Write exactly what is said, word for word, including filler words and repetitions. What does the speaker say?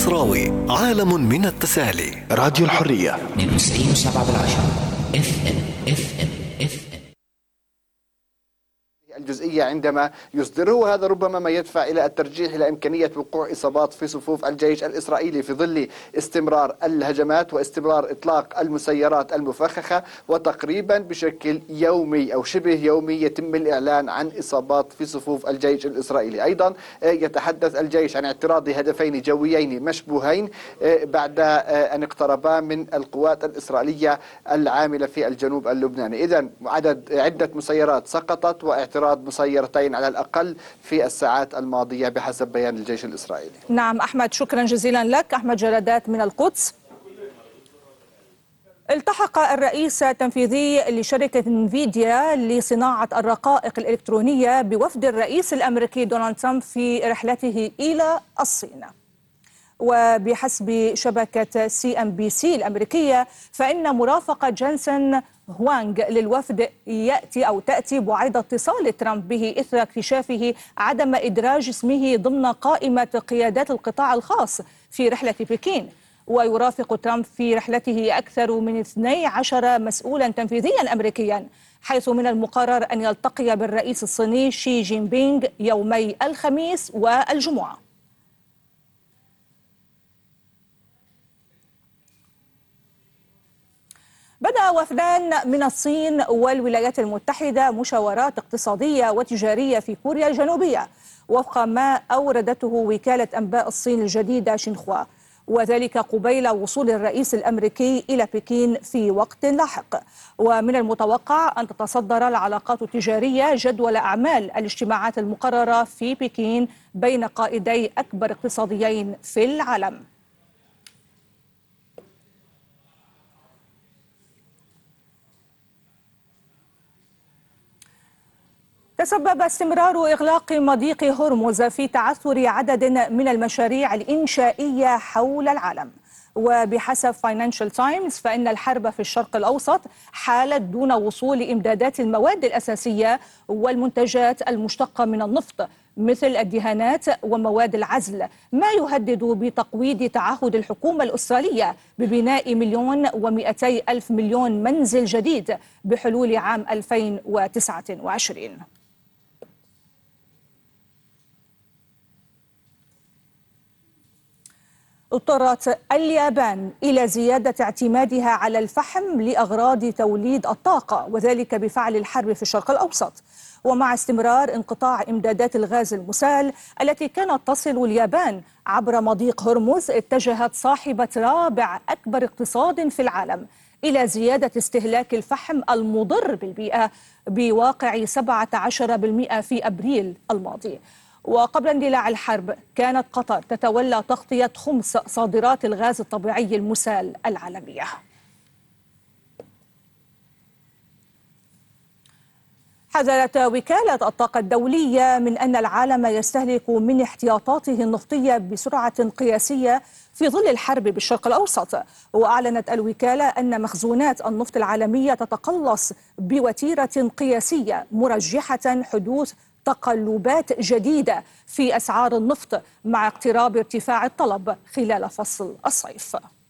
المصراوي، عالم من التسالي. راديو الحرية اثنين وتسعين وسبعة بالعشرة اف ام اف ام اف ام. الجزئية عندما يصدره، وهذا ربما ما يدفع إلى الترجيح إلى إمكانية وقوع إصابات في صفوف الجيش الإسرائيلي في ظل استمرار الهجمات واستمرار إطلاق المسيرات المفخخة، وتقريبا بشكل يومي أو شبه يومي يتم الإعلان عن إصابات في صفوف الجيش الإسرائيلي. أيضا يتحدث الجيش عن اعتراض هدفين جويين مشبوهين بعد أن اقتربا من القوات الإسرائيلية العاملة في الجنوب اللبناني. إذن عدد عدة مسيرات سقطت واعتراض مسيرتين على الأقل في الساعات الماضية بحسب بيان الجيش الإسرائيلي. نعم أحمد، شكرا جزيلا لك. أحمد جلادات من القدس. التحق الرئيس التنفيذي لشركة انفيديا لصناعة الرقائق الإلكترونية بوفد الرئيس الأمريكي دونالد ترامب في رحلته إلى الصين. وبحسب شبكة سي ام بي سي الأمريكية، فإن مرافقة جانسون هوانغ للوفد يأتي أو تأتي بعد اتصال ترامب به إثر اكتشافه عدم إدراج اسمه ضمن قائمة قيادات القطاع الخاص في رحلة بكين. ويرافق ترامب في رحلته أكثر من اثني عشر مسؤولا تنفيذيا أمريكيا، حيث من المقرر أن يلتقي بالرئيس الصيني شي جين بينغ يومي الخميس والجمعة. بدأ وفدان من الصين والولايات المتحدة مشاورات اقتصادية وتجارية في كوريا الجنوبية، وفق ما أوردته وكالة أنباء الصين الجديدة شينخوا، وذلك قبيل وصول الرئيس الأمريكي إلى بكين في وقت لاحق. ومن المتوقع أن تتصدر العلاقات التجارية جدول أعمال الاجتماعات المقررة في بكين بين قائدي أكبر اقتصاديين في العالم. تسبب استمرار إغلاق مضيق هرمز في تعثر عدد من المشاريع الإنشائية حول العالم. وبحسب فاينانشال تايمز، فإن الحرب في الشرق الأوسط حالت دون وصول إمدادات المواد الأساسية والمنتجات المشتقة من النفط مثل الدهانات ومواد العزل، ما يهدد بتقويض تعهد الحكومة الأسترالية ببناء مليون ومئتي ألف مليون منزل جديد بحلول عام ألفين وتسعة وعشرين. اضطرت اليابان إلى زيادة اعتمادها على الفحم لأغراض توليد الطاقة، وذلك بفعل الحرب في الشرق الأوسط. ومع استمرار انقطاع إمدادات الغاز المسال التي كانت تصل اليابان عبر مضيق هرمز، اتجهت صاحبة رابع أكبر اقتصاد في العالم إلى زيادة استهلاك الفحم المضر بالبيئة بواقع سبعة عشر بالمئة في أبريل الماضي. وقبل اندلاع الحرب كانت قطر تتولى تغطية خمس صادرات الغاز الطبيعي المسال العالمية. حذرت وكالة الطاقة الدولية من أن العالم يستهلك من احتياطاته النفطية بسرعة قياسية في ظل الحرب بالشرق الأوسط. وأعلنت الوكالة أن مخزونات النفط العالمية تتقلص بوتيرة قياسية، مرجحة حدوث تقلبات جديدة في أسعار النفط مع اقتراب ارتفاع الطلب خلال فصل الصيف.